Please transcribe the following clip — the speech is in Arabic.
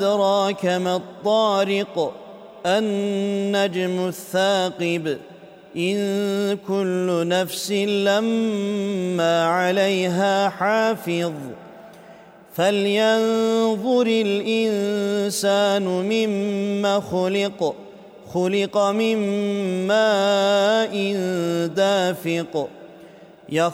أدراك ما الطارق النجم الثاقب إن كل نفس لما عليها حافظ فلينظر الإنسان مما خلق من ماء دافق